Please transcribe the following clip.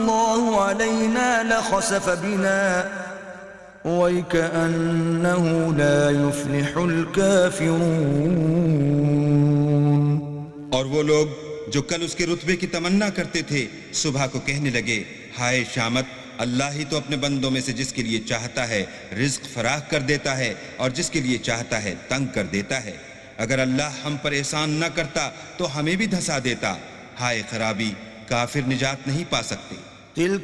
अल्लाहु अलैना लखसफ बिना वकअन्नहु ला युफ्लिहुल काफिरून। और वो लोग जो कल उसके रुतबे की तमन्ना करते थे सुबह को कहने लगे, हाय शामत, अल्लाह ही तो अपने बंदों में से जिसके लिए चाहता है रिज्क फराह कर देता है और जिसके लिए चाहता है तंग कर देता है। अगर अल्लाह हम पर एहसान न करता तो हमें भी धंसा देता। हाय खराबी, काफिर निजात नहीं पा सकते। तिल्क